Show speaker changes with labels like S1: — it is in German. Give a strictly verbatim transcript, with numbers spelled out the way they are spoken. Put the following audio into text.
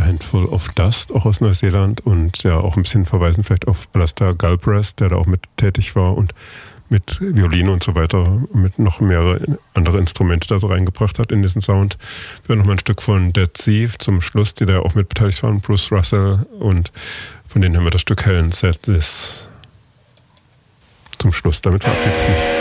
S1: Handful of Dust, auch aus Neuseeland, und ja auch ein bisschen verweisen vielleicht auf Alastair Galbraith, der da auch mit tätig war und mit Violine und so weiter, mit noch mehrere andere Instrumente da so reingebracht hat in diesen Sound. Wir hören nochmal ein Stück von Dead Sea zum Schluss, die da auch mit beteiligt waren, Bruce Russell, und von denen haben wir das Stück Helen Said This zum Schluss. Damit verabschiede ich mich.